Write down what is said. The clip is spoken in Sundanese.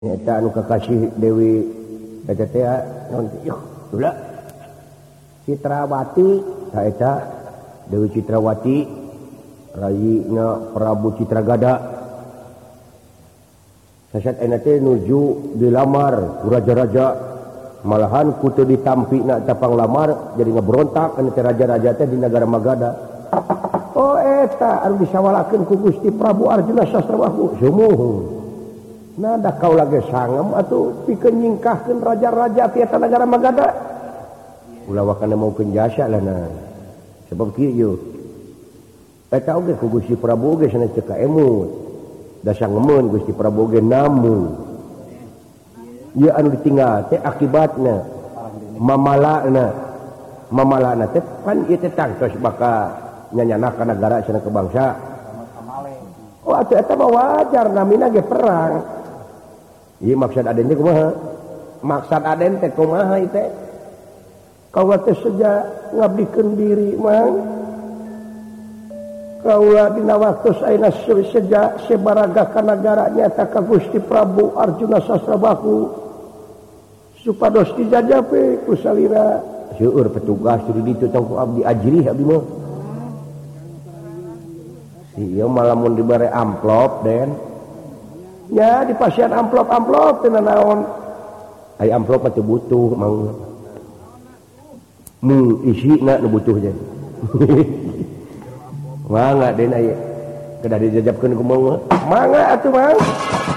Eta anu kakasih Dewi eta teh naon ulah Citrawati eta Dewi Citrawati rayina Prabu Citragada sasat ena teh nuju dilamar ku raja-raja malahan kutu ditampina eta panglamar jadi ngaberontak anu teh raja-raja teh di negara Magadha. Oh eta anu disawalakeun ku Gusti Prabu Arjuna Sasrabahu sumuhun. Nah dah kau lagi sangem atau pikeun nyingkahkeun raja-raja ti eta negara Magadha. Ulah wakana maukeun jasa lah na. Sebab kieu eta oge ku Gusti Prabu oge sana teu kaemut. Da sangemeun Gusti Prabu oge namu. Ieu anu ditinggal teh akibatna mamalana teh pan ieu teh tangtos bakal nyanyanakan negara sana ke bangsa. Oh atuh eta mah wajar namina ge perang. Ieu maksud aden teh kumaha? Maksud aden teh kumaha ieu teh? Kaula teh seja ngabdikeun diri mang. Kaula dina waktos ayeuna seja sabaraga ka nagara nyata ka Gusti Prabu Arjuna Sasrabahu supados dijajape ku salira seueur petugas di ditu tong ku abdi ajrih abdi mah. Ieu malamun dibere amplop den nya di pasien amplop teh naon ai amplop teh butuh mang isina nu butuh je mangga den aya kedah dijajabkeun ku mangga atuh mang